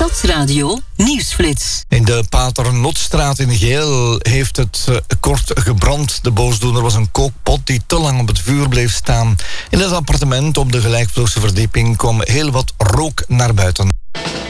Stadsradio Nieuwsflits. In de Paternotstraat in Geel heeft het kort gebrand. De boosdoener was een kookpot die te lang op het vuur bleef staan. In het appartement op de gelijkvloerse verdieping kwam heel wat rook naar buiten.